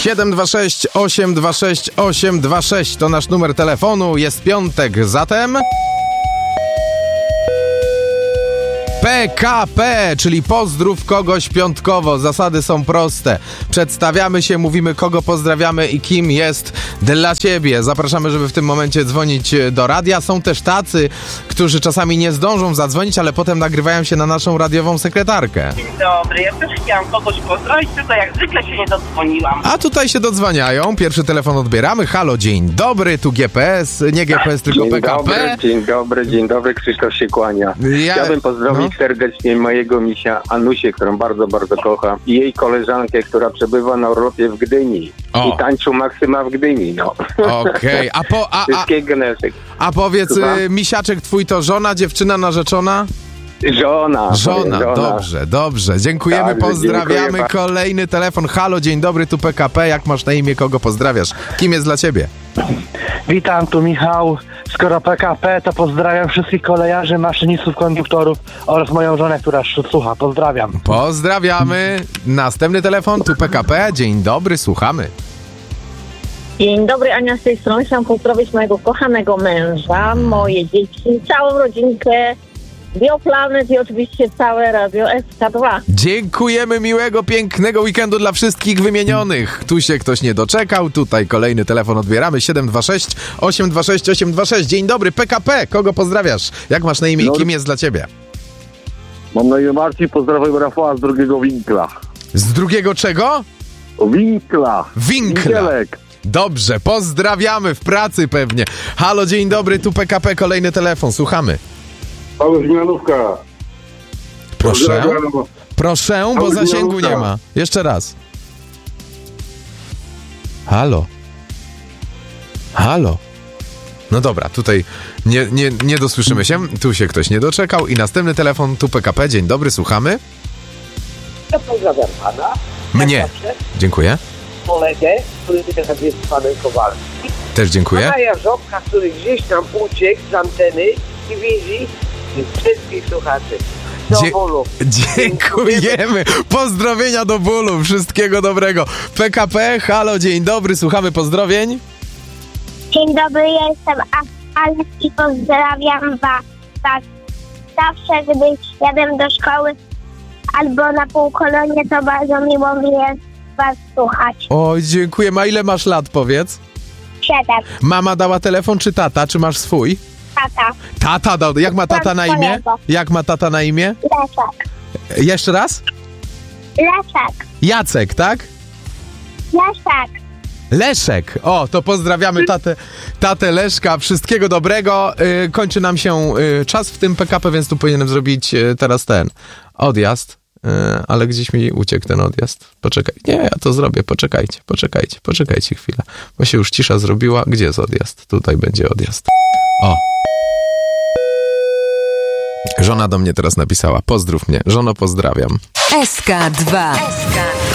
726 826 826 to nasz numer telefonu. Jest piątek, zatem... PKP, czyli pozdrów kogoś piątkowo. Zasady są proste. Przedstawiamy się, mówimy kogo pozdrawiamy i kim jest dla ciebie. Zapraszamy, żeby w tym momencie dzwonić do radia. Są też tacy, którzy czasami nie zdążą zadzwonić, ale potem nagrywają się na naszą radiową sekretarkę. Dzień dobry, ja też chciałam kogoś pozdrowić, tylko jak zwykle się nie dodzwoniłam. A tutaj się dodzwaniają. Pierwszy telefon odbieramy. Halo, dzień dobry, tu GPS, nie GPS, tylko dzień PKP. Dzień dobry, Krzysztof się kłania. Chciałbym pozdrowić serdecznie mojego misia Anusię, którą bardzo, bardzo kocham, i jej koleżankę, która przebywa na urlopie w Gdyni. I tańczył Maksyma w Gdyni, no. Okej, Wszystkiego najlepszego. a powiedz, misiaczek twój to żona, dziewczyna, narzeczona? Żona. Dobrze. Dziękujemy, tak, pozdrawiamy. dziękuję. Kolejny telefon. Halo, dzień dobry, tu PKP. Jak masz na imię, kogo pozdrawiasz? Kim jest dla ciebie? Witam, tu Michał. Skoro PKP, to pozdrawiam wszystkich kolejarzy, maszynistów, konduktorów oraz moją żonę, która słucha. Pozdrawiam. Pozdrawiamy. Następny telefon, tu PKP. Dzień dobry, słuchamy. Dzień dobry, Ania z tej strony. Chciałam pozdrowić mojego kochanego męża, moje dzieci, całą rodzinkę, Bioplanet i oczywiście całe Radio SK2. Dziękujemy, miłego, pięknego weekendu dla wszystkich wymienionych. Tu się ktoś nie doczekał, tutaj kolejny telefon odbieramy. 726 826 826. Dzień dobry, PKP. Kogo pozdrawiasz? Jak masz na imię i kim jest dla ciebie? Mam na imię Marcin, pozdrawiam Rafała z drugiego winkla. Z drugiego czego? Winkla. Winkielek. Dobrze, pozdrawiamy, w pracy pewnie. Halo, dzień dobry, tu PKP, kolejny telefon, słuchamy. Paweł Zmianówka. Proszę, bo zasięgu nie ma. Jeszcze raz. Halo. No dobra, tutaj nie dosłyszymy się. Tu się ktoś nie doczekał. I następny telefon, tu PKP. Dzień dobry, słuchamy. Ja pozdrawiam pana. Mnie. Dziękuję. Kolegę, który teraz jest panem Kowalskim. Też dziękuję. Pana Jarzobka, który gdzieś tam uciekł z anteny i widzi wszystkich słuchaczy. Do bólu. Dziękujemy. Pozdrowienia do bólu. Wszystkiego dobrego. PKP, halo, dzień dobry. Słuchamy pozdrowień. Dzień dobry, ja jestem Alex i pozdrawiam was. Zawsze, gdy jadę do szkoły albo na półkolonie, to bardzo miło mi jest was słuchać. Oj, dziękujemy. A ile masz lat, powiedz? 7. Mama dała telefon, czy tata? Czy masz swój? Tata. Tata dał. Jak ma tata na imię? Jak ma tata na imię? Leszek. Jeszcze raz? Leszek. Jacek, tak? Leszek. Leszek. O, to pozdrawiamy tatę Leszka. Wszystkiego dobrego. Kończy nam się czas w tym PKP, więc tu powinienem zrobić teraz ten odjazd. Ale gdzieś mi uciekł ten odjazd. Poczekaj. Nie, ja to zrobię. Poczekajcie chwilę. Bo się już cisza zrobiła. Gdzie jest odjazd? Tutaj będzie odjazd. O. Żona do mnie teraz napisała. Pozdrów mnie. Żono, pozdrawiam. SK2.